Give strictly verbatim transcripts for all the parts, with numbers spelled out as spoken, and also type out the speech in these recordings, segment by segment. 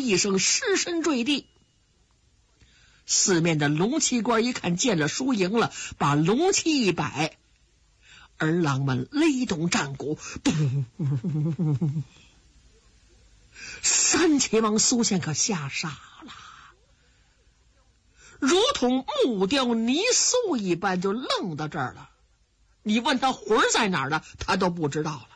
一声，失身坠地。四面的龙旗官一看见了输赢了，把龙旗一摆，儿郎们勒动战鼓，三齐王苏宪可吓傻了，如同木雕泥塑一般，就愣到这儿了。你问他魂在哪儿了，他都不知道了。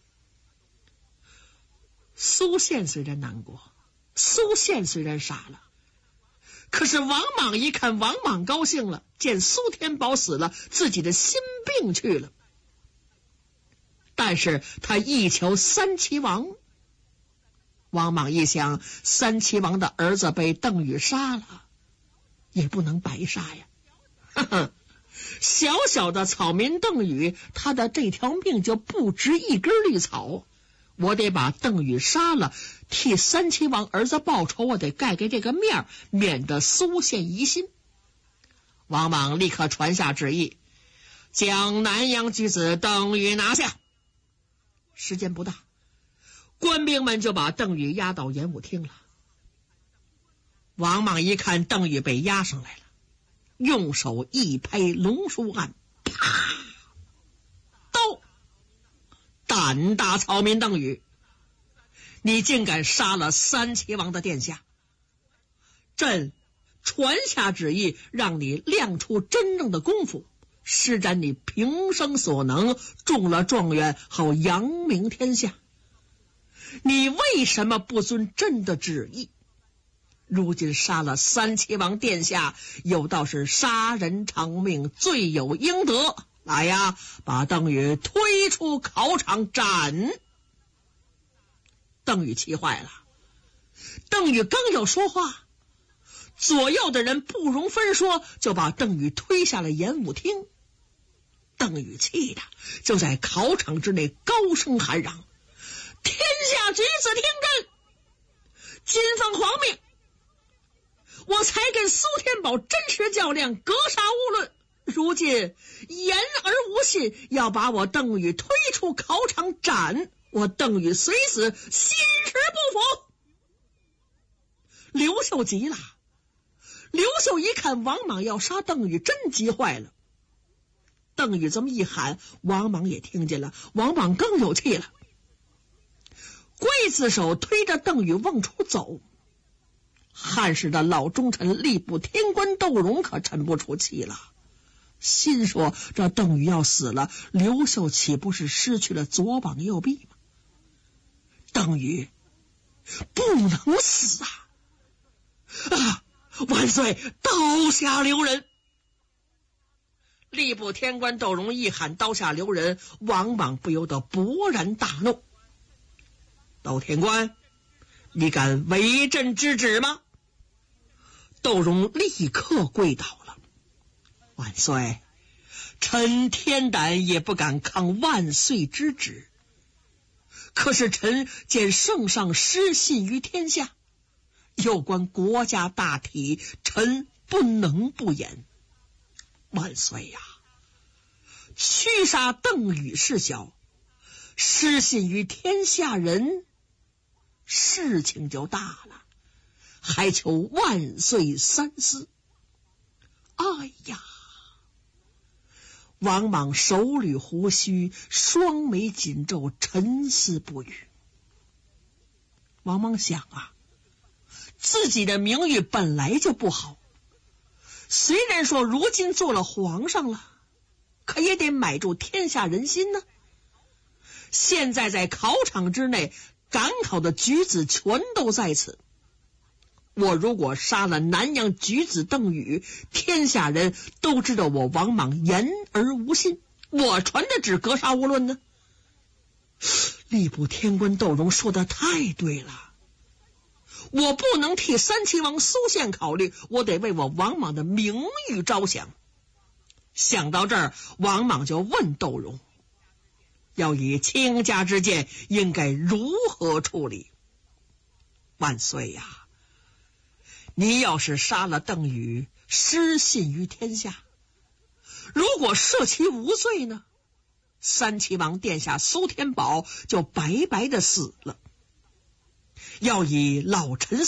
苏宪虽然难过，苏宪虽然傻了，可是王莽一看王莽高兴了，见苏天宝死了，自己的心病去了。但是他一瞧三齐王，王莽一想，三齐王的儿子被邓禹杀了，也不能白杀呀。呵呵，小小的草民邓禹，他的这条命就不值一根绿草，我得把邓禹杀了，替三齐王儿子报仇，我得盖盖这个面，免得苏宪疑心。王莽立刻传下旨意，将南阳举子邓禹拿下。时间不大，官兵们就把邓禹押到演武厅了。王莽一看邓禹被押上来了，用手一拍龙书案，啪！刀！胆大草民邓禹，你竟敢杀了三齐王的殿下！朕传下旨意，让你亮出真正的功夫，施展你平生所能，中了状元，好扬名天下。你为什么不遵朕的旨意？如今杀了三齐王殿下，有道是杀人偿命，罪有应得。来呀，把邓禹推出考场斩！邓禹气坏了。邓禹刚要说话，左右的人不容分说，就把邓禹推下了演武厅。邓禹气的就在考场之内高声喊嚷：天下举子听朕，今奉皇命，我才跟苏天宝真实较量，格杀勿论。如今言而无信，要把我邓禹推出考场斩，我邓禹虽死，心实不服。刘秀急了，刘秀一看王莽要杀邓禹，真急坏了。邓禹这么一喊，王莽也听见了，王莽更有气了。刽子手推着邓禹往出走，汉室的老忠臣吏部天官窦融可沉不出气了，心说这邓禹要死了，刘秀岂不是失去了左膀右臂吗？邓禹不能死啊！啊！万岁，刀下留人！吏部天官窦融一喊刀下留人，王莽不由得勃然大怒。窦天官，你敢违朕之旨吗？窦融立刻跪倒了。万岁，臣天胆也不敢抗万岁之旨，可是臣见圣上失信于天下，有关国家大体，臣不能不言。万岁呀，驱杀邓禹事小，失信于天下人，事情就大了，还求万岁三思。哎呀！王莽手捋胡须，双眉紧皱，沉思不语。王莽想啊，自己的名誉本来就不好，虽然说如今做了皇上了，可也得买住天下人心呢。现在在考场之内，赶考的举子全都在此，我如果杀了南阳举子邓禹，天下人都知道我王莽言而无信，我传的旨格杀勿论呢。吏部天官窦融说的太对了，我不能替三齐王苏宪考虑，我得为我王莽的名誉着想。想到这儿，王莽就问窦融，要以卿家之见，应该如何处理？万岁呀，你要是杀了邓禹，失信于天下，如果赦其无罪呢，三齐王殿下苏天宝就白白的死了。要以老臣